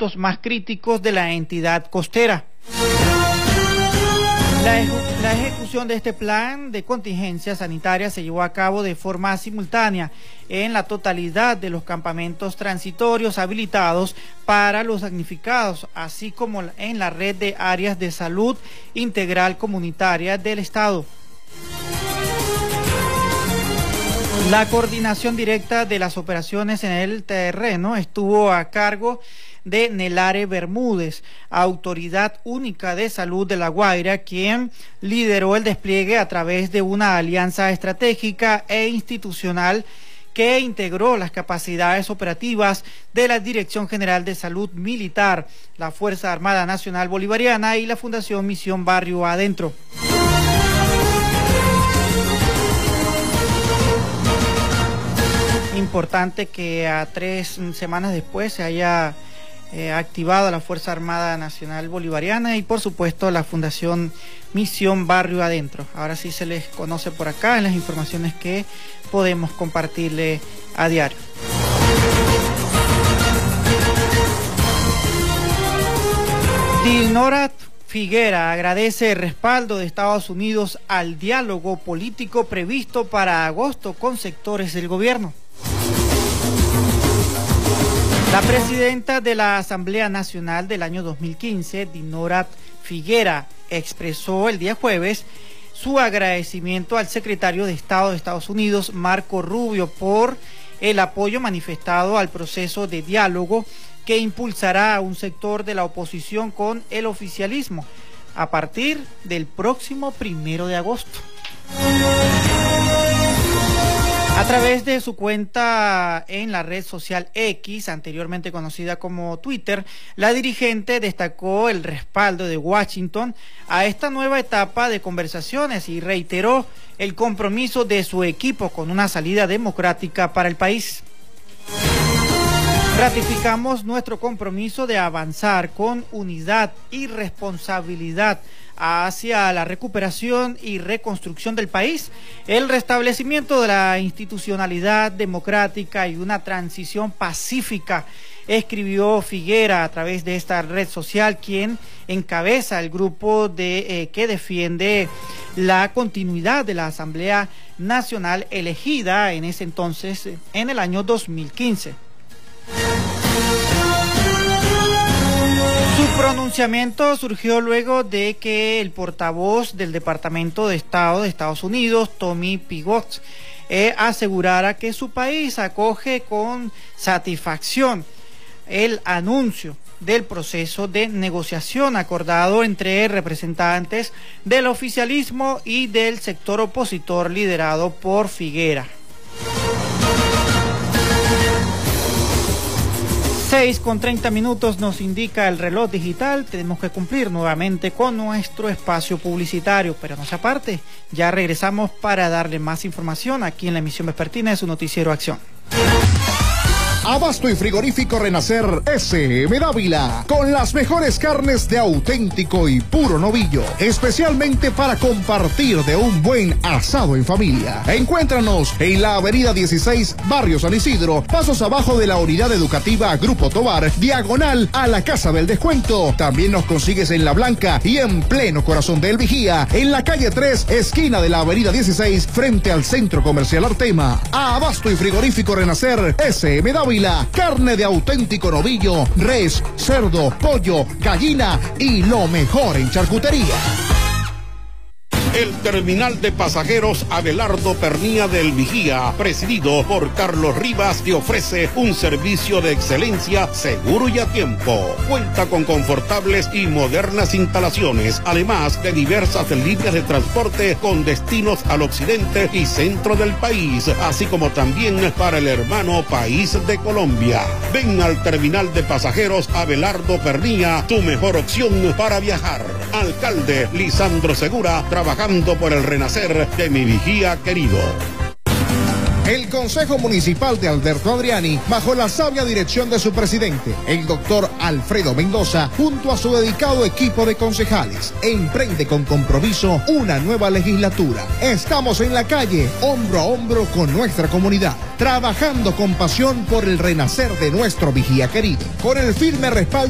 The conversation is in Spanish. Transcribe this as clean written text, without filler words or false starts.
puntos más críticos de la entidad costera. La ejecución de este plan de contingencia sanitaria se llevó a cabo de forma simultánea en la totalidad de los campamentos transitorios habilitados para los damnificados, así como en la red de áreas de salud integral comunitaria del Estado. La coordinación directa de las operaciones en el terreno estuvo a cargo de Nelare Bermúdez, Autoridad Única de Salud de La Guaira, quien lideró el despliegue a través de una alianza estratégica e institucional que integró las capacidades operativas de la Dirección General de Salud Militar, la Fuerza Armada Nacional Bolivariana y la Fundación Misión Barrio Adentro. Importante que a 3 semanas después se haya activado la Fuerza Armada Nacional Bolivariana y por supuesto la Fundación Misión Barrio Adentro. Ahora sí se les conoce por acá en las informaciones que podemos compartirle a diario. Dilnora Figuera agradece el respaldo de Estados Unidos al diálogo político previsto para agosto con sectores del gobierno. La presidenta de la Asamblea Nacional del año 2015, Dilnora Figuera, expresó el día jueves su agradecimiento al secretario de Estado de Estados Unidos, Marco Rubio, por el apoyo manifestado al proceso de diálogo que impulsará a un sector de la oposición con el oficialismo a partir del próximo 1 de agosto. A través de su cuenta en la red social X, anteriormente conocida como Twitter, la dirigente destacó el respaldo de Washington a esta nueva etapa de conversaciones y reiteró el compromiso de su equipo con una salida democrática para el país. Ratificamos nuestro compromiso de avanzar con unidad y responsabilidad hacia la recuperación y reconstrucción del país, el restablecimiento de la institucionalidad democrática y una transición pacífica, escribió Figuera a través de esta red social, quien encabeza el grupo que defiende la continuidad de la Asamblea Nacional elegida en ese entonces, en el año 2015. Su pronunciamiento surgió luego de que el portavoz del Departamento de Estado de Estados Unidos, Tommy Pigott, asegurara que su país acoge con satisfacción el anuncio del proceso de negociación acordado entre representantes del oficialismo y del sector opositor liderado por Figuera. 6:30 nos indica el reloj digital. Tenemos que cumplir nuevamente con nuestro espacio publicitario, pero no se aparte, ya regresamos para darle más información aquí en la emisión vespertina de su noticiero Acción. Abasto y Frigorífico Renacer S.M. Dávila, con las mejores carnes de auténtico y puro novillo, especialmente para compartir de un buen asado en familia. Encuéntranos en la avenida 16, Barrio San Isidro, pasos abajo de la unidad educativa Grupo Tovar, diagonal a la Casa del Descuento. También nos consigues en La Blanca y en pleno corazón del Vigía, en la calle 3, esquina de la avenida 16, frente al Centro Comercial Artema. Abasto y Frigorífico Renacer S.M. Dávila, carne de auténtico novillo, res, cerdo, pollo, gallina y lo mejor en charcutería. El terminal de pasajeros Abelardo Pernía del Vigía, presidido por Carlos Rivas, te ofrece un servicio de excelencia seguro y a tiempo. Cuenta con confortables y modernas instalaciones, además de diversas líneas de transporte con destinos al occidente y centro del país, así como también para el hermano país de Colombia. Ven al terminal de pasajeros Abelardo Pernía, tu mejor opción para viajar. Alcalde Lisandro Segura, trabajando por el renacer de mi Vigía querido. El Consejo Municipal de Alberto Adriani, bajo la sabia dirección de su presidente, el doctor Alfredo Mendoza, junto a su dedicado equipo de concejales, emprende con compromiso una nueva legislatura. Estamos en la calle, hombro a hombro con nuestra comunidad, trabajando con pasión por el renacer de nuestro Vigía querido, con el firme respaldo